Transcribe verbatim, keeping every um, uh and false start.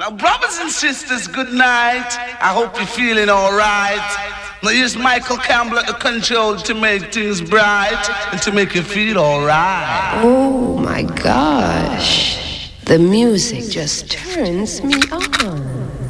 Now, brothers and sisters, good night. I hope you're feeling all right. Now, here's Michael Campbell at the control to make things bright and to make you feel all right. Oh, my gosh. The music just turns me on.